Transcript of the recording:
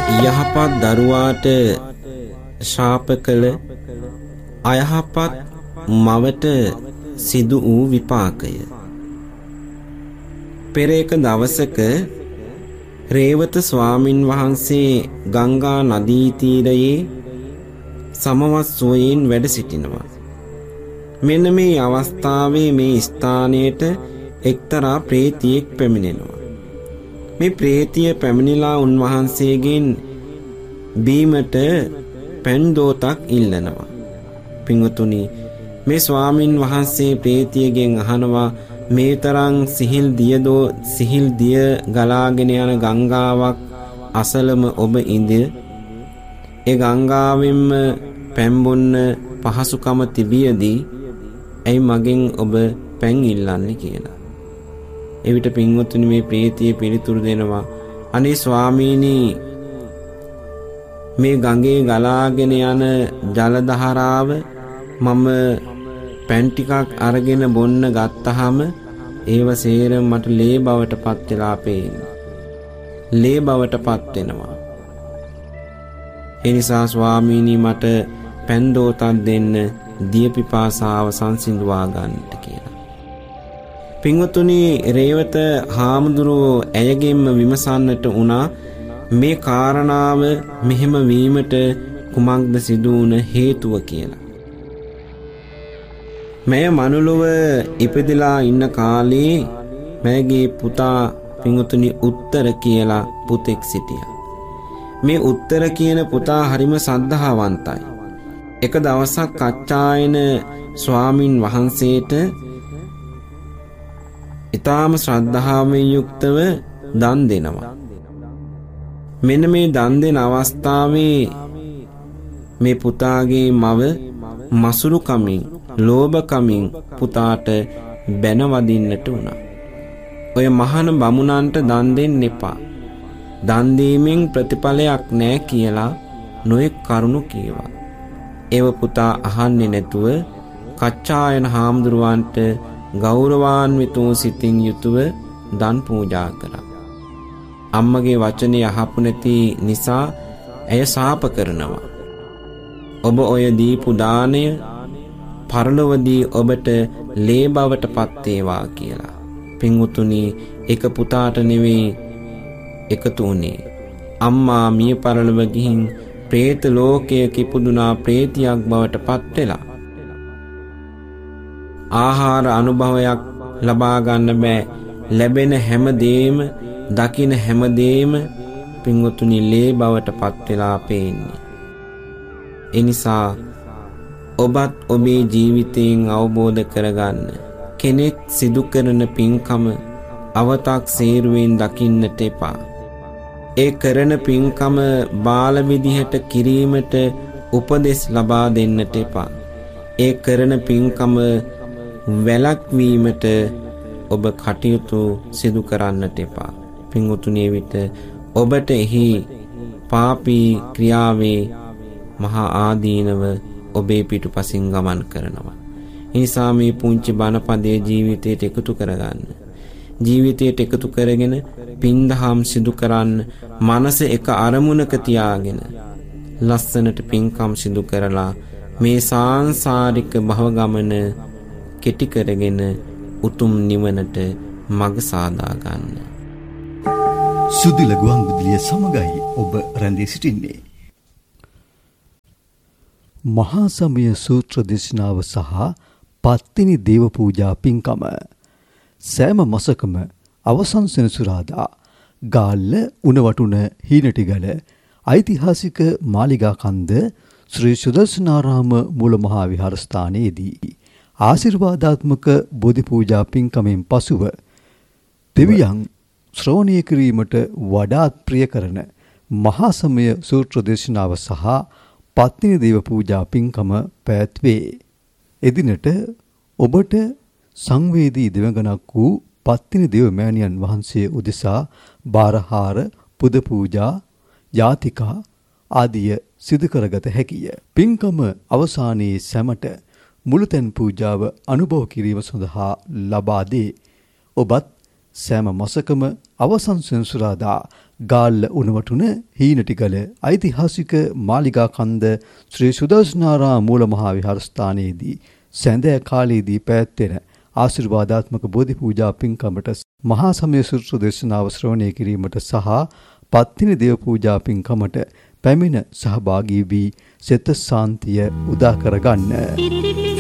යහපත් දරුවාට ශාප කළ අයහපත් මවට සිදු වූ විපාකය. පෙර එක දවසක රේවත ස්වාමින් වහන්සේ ගංගා නදී තීරයේ සමවත් සුවයෙන් වැඩ සිටිනවා. මෙන්න මේ අවස්ථාවේ මේ ස්ථානයට එක්තරා ප්‍රේතියෙක් පැමිණෙනවා. මේ ප්‍රේතිය පැමිණිලා උන්වහන්සේගෙන් බීමට පැන් දෝතක් ඉල්ලනවා. පින්වතුනි, මේ ස්වාමින් වහන්සේ ප්‍රේතියගෙන් අහනවා, මේ තරම් සිහිල් දිය ගලාගෙන යන ගංගාවක් අසලම ඔබ ඉඳ ඒ ගංගාවෙන්ම පැන්බොන්න පහසුකම තිබියදී ඇයි මගෙන් ඔබ පැන් ඉල්ලන්නේ කියලා. එවිට පින්වතුනි, මේ ප්‍රේතිය පිළිතුරු දෙනවා, අනේ ස්වාමීනි, මේ ගඟේ ගලාගෙන යන ජල දහරාව මම පැන් ටිකක් අරගෙන බොන්න ගත්තහම ඒව සේරම මට ලේ බවට පත් වෙලා පේනවා. ලේ බවට පත් වෙනවා. ඒ නිසා ස්වාමීනි, මට පැන් දෝතක් දෙන්න, දිය පිපාසාව සංසිඳුවා ගන්නට කියලා. පින්වතුනි, රේවත හාමුදුරුවෝ ඇයගෙන්ම විමසන්නට වුණා, මේ කාරණාව මෙහෙම වීමට කුමක්ද සිදු වුණ හේතුව කියලා. මම මනුලොව ඉපදලා ඉන්න කාලේ මගේ පුතා පින්වතුනි උත්තර කියලා පුතෙක් සිටියා. මේ උත්තර කියන පුතා හරිම සද්ධාවන්තයි. එක දවසක් කච්චායන ස්වාමින් වහන්සේට ඊටාම ශ්‍රද්ධාවෙන් යුක්තව දන් දෙනවා. මෙන්න මේ දන් දෙන අවස්ථාවේ මේ පුතාගේ මව මසුරු කමින්, ලෝභ කමින් පුතාට බැන වදින්නට වුණා. ඔය මහාන බමුණන්ට දන් දෙන්න එපා, දන් දීමෙන් ප්‍රතිඵලයක් නැහැ කියලා නොයෙක් කරුණු කීවා. ඒව පුතා අහන්නේ නැතුව කච්චායන හාමුදුරුවන්ට ගෞරවාන්විත වූ සිතින් යුතුව දන් පූජා කළා. අම්මගේ වචනේ අහපු නැති නිසා ඇය ශාප කරනවා, ඔබ ඔය දීපු දාණය පරලොවදී ඔබට ලේ බවට පත් වේවා කියලා. පින්වතුනි, එක පුතාට නෙවෙයි එකතු වුණේ. අම්මා මිය පරලොව ගිහින් പ്രേත ලෝකයක ඉපදුනා ප්‍රේතියක් බවට පත් වෙලා ආහාර අනුභවයක් ලබා ගන්න බෑ. ලැබෙන හැමදේම, දකින හැමදේම පින්වතුනි ලේ බවට පත් වෙලා පේන්නේ. ඒ නිසා ඔබත් ඔබේ ජීවිතයෙන් අවබෝධ කරගන්න, කෙනෙක් සිදු කරන පින්කම අවතක් සේරුවෙන් දකින්නට එපා. ඒ කරන පින්කම බාල විදිහට කිරීමට උපදෙස් ලබා දෙන්නට එපා. ඒ කරන පින්කම වැළැක්වීමට ඔබ කටයුතු සිදු කරන්නට එපා. පින්වතුනි, විට ඔබට එහි පාපී ක්‍රියාවේ මහා ආදීනව ඔබේ පිටුපසින් ගමන් කරනවා. ඒ නිසා මේ පුංචි බණපදයේ ජීවිතයට එකතු කරගන්න. ජීවිතයට එකතු කරගෙන පින්දහම් සිදු කරන්න, මනස එක අරමුණක තියාගෙන ලස්සනට පින්කම් සිදු කරලා මේ සාංශාරික භව ගමන කෙටි කරගෙන උතුම් නිවනට මඟ සාදා ගන්න. සුදිල ගුවන්විදුලිය සමගයි ඔබ රැඳී සිටින්නේ. මහා සමය සූත්‍ර දේශනාව සහ පත්තිනි දේව පූජා පින්කම සෑම මාසකම අවසන් සෙනසුරාදා ගාල්ල උණවටුන හීනටිගල ඓතිහාසික මාලිගා කන්ද ශ්‍රී සුදර්ශනාරාම මූල මහා විහාරස්ථානයේදී ආශිර්වාදාත්මක බෝධි පූජා පින්කමෙන් පසුව දෙවියන් ශ්‍රවණය කිරීමට වඩාත් ප්‍රිය කරන මහා සමය සූත්‍ර දේශනාව සහ පත්තිනි දේව පූජා පින්කම පැවැත්වේ. එදිනට ඔබට සංවේදී දෙවඟනක් වූ පත්තිනි දේව මෑණියන් වහන්සේ උදෙසා බාරහාර, පුද පූජා, යාතිකා ආදිය සිදු කරගත හැකිය. පින්කම අවසානයේ සැමට මුළුතැන් පූජාව අනුභව කිරීම සඳහා ලබා දේ. ඔබත් සෑම මාසකම අවසන් සෙනසුරාදා ගාල්ල උණවටුන හීනටිගල ඓතිහාසික මාලිගා කන්ද ශ්‍රී සුදර්ශනාරාම මූල මහා විහාරස්ථානයේදී සැඳෑ කාලයේදී පැවැත්වෙන ආශිර්වාදාත්මක බෝධි පූජා පින්කමට මහා සමය සූත්‍ර දේශනාව ශ්‍රවණය කිරීමට සහ පත්තිනි දේව පූජා පින්කමට පැමිණ සහභාගී වී සෙත සාන්තිය උදා කරගන්න.